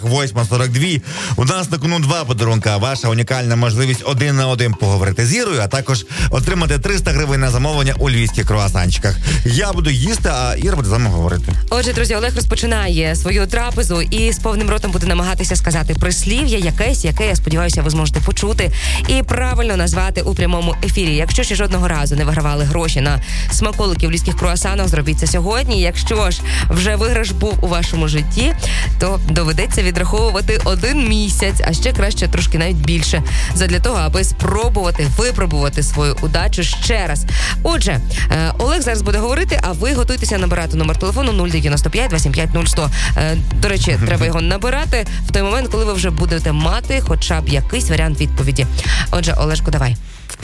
8:42. У нас на кону 2 подарунка. Ваша унікальна можливість 1 на 1 поговорити з Ірою, а також отримати 300 гривень на замовлення у львівських круасанчиках. Я буду їсти, а Іра буде з вами говорити. Отже, друзі, Олег розпочинає свою трапезу і з повним ротом буде намагатися сказати прислів'я якесь, яке, я сподіваюся, ви зможете почути і правильно назвати у прямому ефірі. Якщо ще жодного разу не вигравали гроші на смаколики в львівських круасанах, зробіть це сьогодні. Якщо ж вже виграш був у вашому житті, то доведеться відраховувати 1 місяць, а ще краще трошки навіть більше, задля того, аби випробувати свою удачу ще раз. Отже, Олег зараз буде говорити, а ви готуйтеся набирати номер телефону 095 275 0100. До речі, треба його набирати в той момент, коли ви вже будете мати хоча б якийсь варіант відповіді. Отже, Олежко, давай.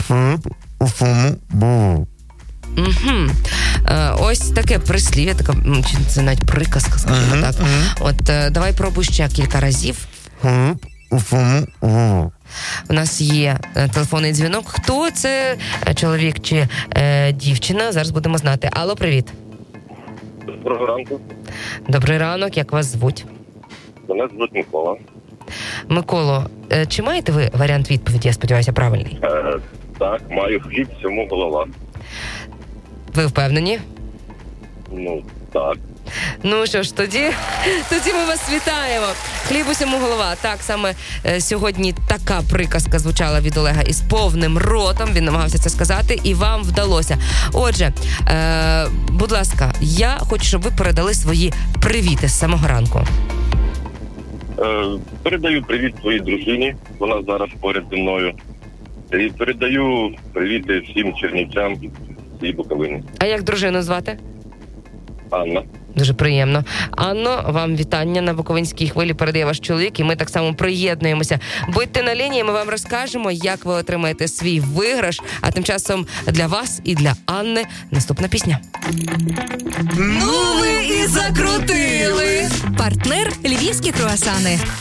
Угу. Ось таке прислів'я, така, це навіть приказка, скажімо так. От, давай пробуй ще кілька разів. У нас є телефонний дзвінок. Хто це? Чоловік чи дівчина? Зараз будемо знати. Алло, привіт. Доброго ранку. Добрий ранок, як вас звуть? Мене звуть Микола. Миколо, чи маєте ви варіант відповіді, я сподіваюся, правильний? Так, маю хліб, всьому голова. Ви впевнені? Ну, так. Ну що ж, тоді ми вас вітаємо. Хліб усьому голова. Так, саме сьогодні така приказка звучала від Олега із повним ротом. Він намагався це сказати, і вам вдалося. Отже, будь ласка, я хочу, щоб ви передали свої привіти з самого ранку. Передаю привіт своїй дружині. Вона зараз поряд зі мною. І передаю привіти всім чернівцям і Буковині. А як дружину звати? Анна. Дуже приємно. Анно, вам вітання на Буковинській хвилі передає ваш чоловік, і ми так само приєднуємося. Будьте на лінії, ми вам розкажемо, як ви отримаєте свій виграш. А тим часом для вас і для Анни наступна пісня. Ну ви і закрутили! Партнер львівські круасани.